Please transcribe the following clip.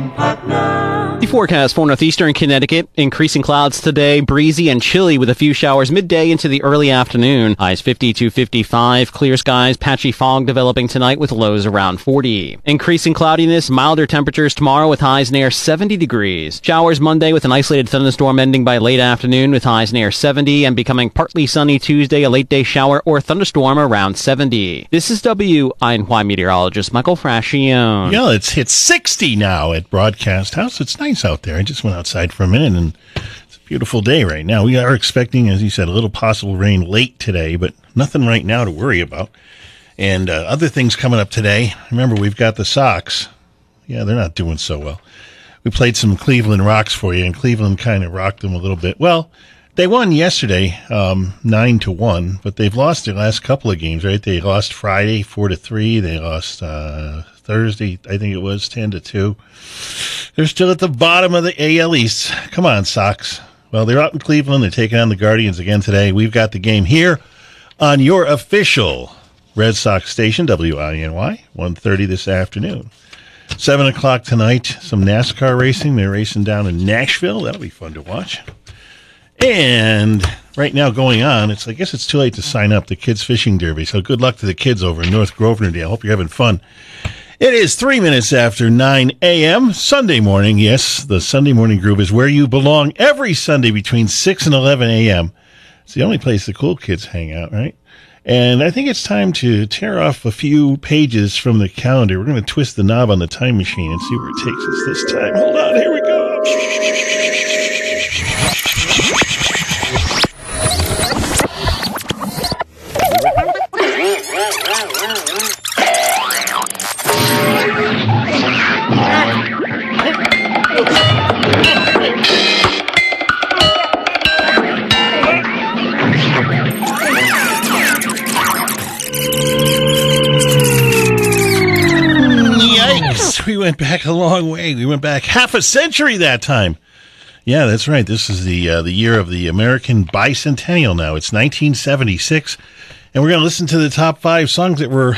The forecast for northeastern Connecticut, increasing clouds today, breezy and chilly with a few showers midday into the early afternoon. Highs 50 to 55, clear skies, patchy fog developing tonight with lows around 40. Increasing cloudiness, milder temperatures tomorrow with highs near 70 degrees. Showers Monday with an isolated thunderstorm ending by late afternoon with highs near 70 and becoming partly sunny Tuesday, a late day shower or thunderstorm around 70. This is WINY meteorologist Michael Frascione. Yeah, it's hit 60 now at Broadcast House. It's nice out there. I just went outside for a minute, and it's a beautiful day right now. We are expecting, as you said, a little possible rain late today, but nothing right now to worry about. And other things coming up today. Remember, we've got the Sox. Yeah, they're not doing so well. We played some Cleveland Rocks for you, and Cleveland kind of rocked them a little bit. Well, they won yesterday, 9-1, but they've lost their last couple of games, right? They lost Friday, 4-3. They lost Thursday, I think it was, 10-2. They're still at the bottom of the AL East. Come on, Sox. Well, they're out in Cleveland. They're taking on the Guardians again today. We've got the game here on your official Red Sox station, WINY, 1:30 this afternoon. 7 o'clock tonight, some NASCAR racing. They're racing down in Nashville. That'll be fun to watch. And right now going on, I guess it's too late to sign up, the Kids Fishing Derby. So good luck to the kids over in North Grosvenor. I hope you're having fun. It is 3 minutes after 9 a.m. Sunday morning. Yes, the Sunday Morning Groove is where you belong every Sunday between 6 and 11 a.m. It's the only place the cool kids hang out, right? And I think it's time to tear off a few pages from the calendar. We're going to twist the knob on the time machine and see where it takes us this time. Hold on, here we go. We went back a long way. We went back half a century that time. Yeah, that's right. This is the year of the American Bicentennial now. It's 1976. And we're going to listen to the top 5 songs that were